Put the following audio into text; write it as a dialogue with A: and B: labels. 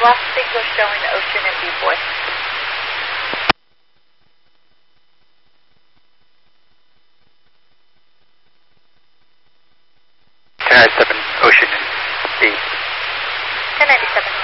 A: Lost signal showing Ocean and B-Boy.
B: 1097 Ocean and B.
A: 1097.